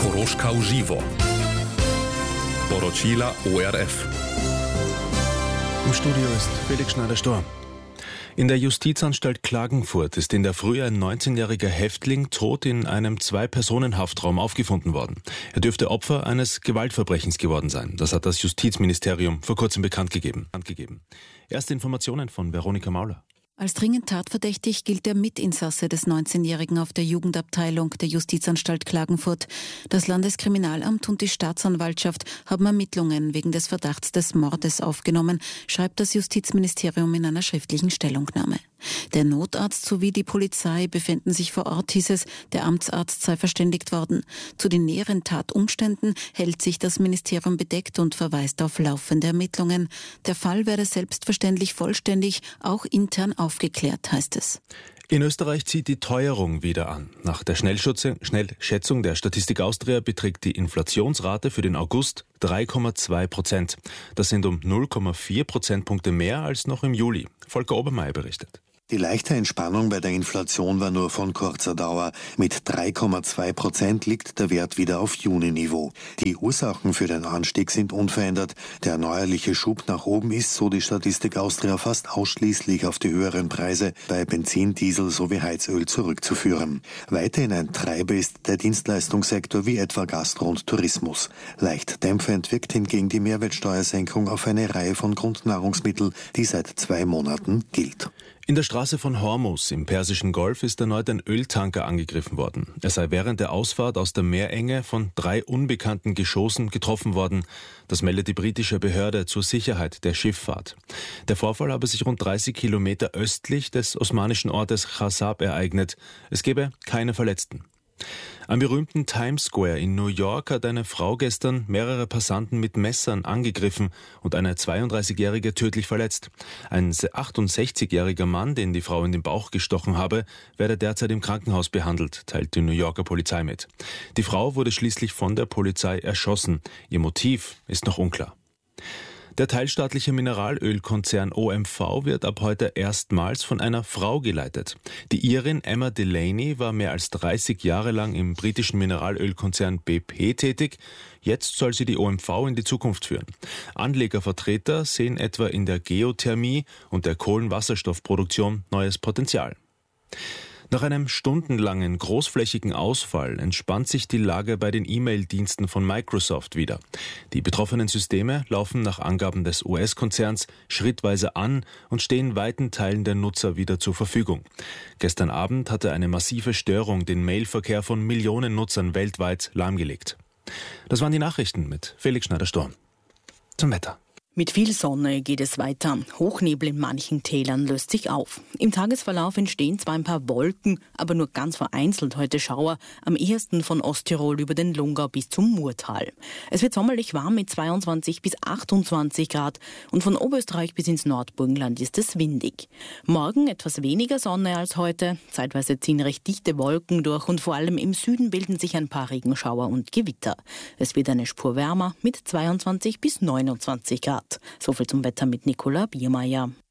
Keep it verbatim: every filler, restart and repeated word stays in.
Koroška v živo. Poročila O R F. Im Studio ist Felix Schneider-Storr. In der Justizanstalt Klagenfurt ist in der Früh ein neunzehnjähriger Häftling tot in einem Zwei-Personen-Haftraum aufgefunden worden. Er dürfte Opfer eines Gewaltverbrechens geworden sein. Das hat das Justizministerium vor kurzem bekannt gegeben. Erste Informationen von Veronika Mauler. Als dringend tatverdächtig gilt der Mitinsasse des neunzehnjährigen auf der Jugendabteilung der Justizanstalt Klagenfurt. Das Landeskriminalamt und die Staatsanwaltschaft haben Ermittlungen wegen des Verdachts des Mordes aufgenommen, schreibt das Justizministerium in einer schriftlichen Stellungnahme. Der Notarzt sowie die Polizei befinden sich vor Ort, hieß es, der Amtsarzt sei verständigt worden. Zu den näheren Tatumständen hält sich das Ministerium bedeckt und verweist auf laufende Ermittlungen. Der Fall werde selbstverständlich vollständig, auch intern aufgeklärt, heißt es. In Österreich zieht die Teuerung wieder an. Nach der Schnellschätzung der Statistik Austria beträgt die Inflationsrate für den August drei Komma zwei Prozent. Das sind um null Komma vier Prozentpunkte mehr als noch im Juli. Volker Obermeier berichtet. Die leichte Entspannung bei der Inflation war nur von kurzer Dauer. Mit drei Komma zwei Prozent liegt der Wert wieder auf Juni-Niveau. Die Ursachen für den Anstieg sind unverändert. Der neuerliche Schub nach oben ist, so die Statistik Austria, fast ausschließlich auf die höheren Preise bei Benzin, Diesel sowie Heizöl zurückzuführen. Weiterhin ein Treiber ist der Dienstleistungssektor wie etwa Gastro und Tourismus. Leicht dämpfend wirkt hingegen die Mehrwertsteuersenkung auf eine Reihe von Grundnahrungsmitteln, die seit zwei Monaten gilt. In der Straße von Hormuz im Persischen Golf ist erneut ein Öltanker angegriffen worden. Er sei während der Ausfahrt aus der Meerenge von drei unbekannten Geschossen getroffen worden. Das meldet die britische Behörde zur Sicherheit der Schifffahrt. Der Vorfall habe sich rund dreißig Kilometer östlich des osmanischen Ortes Chasab ereignet. Es gebe keine Verletzten. Am berühmten Times Square in New York hat eine Frau gestern mehrere Passanten mit Messern angegriffen und eine zweiunddreißigjährige tödlich verletzt. Ein achtundsechzigjähriger Mann, den die Frau in den Bauch gestochen habe, werde derzeit im Krankenhaus behandelt, teilt die New Yorker Polizei mit. Die Frau wurde schließlich von der Polizei erschossen. Ihr Motiv ist noch unklar. Der teilstaatliche Mineralölkonzern O M V wird ab heute erstmals von einer Frau geleitet. Die Irin Emma Delaney war mehr als dreißig Jahre lang im britischen Mineralölkonzern B P tätig. Jetzt soll sie die O M V in die Zukunft führen. Anlegervertreter sehen etwa in der Geothermie und der Kohlenwasserstoffproduktion neues Potenzial. Nach einem stundenlangen großflächigen Ausfall entspannt sich die Lage bei den E-Mail-Diensten von Microsoft wieder. Die betroffenen Systeme laufen nach Angaben des U S-Konzerns schrittweise an und stehen weiten Teilen der Nutzer wieder zur Verfügung. Gestern Abend hatte eine massive Störung den Mailverkehr von Millionen Nutzern weltweit lahmgelegt. Das waren die Nachrichten mit Felix Schneider-Storr. Zum Wetter. Mit viel Sonne geht es weiter. Hochnebel in manchen Tälern löst sich auf. Im Tagesverlauf entstehen zwar ein paar Wolken, aber nur ganz vereinzelt heute Schauer, am ehesten von Osttirol über den Lungau bis zum Murtal. Es wird sommerlich warm mit zweiundzwanzig bis achtundzwanzig Grad und von Oberösterreich bis ins Nordburgenland ist es windig. Morgen etwas weniger Sonne als heute. Zeitweise ziehen recht dichte Wolken durch und vor allem im Süden bilden sich ein paar Regenschauer und Gewitter. Es wird eine Spur wärmer mit zweiundzwanzig bis neunundzwanzig Grad. So viel zum Wetter mit Nicola Biermeier.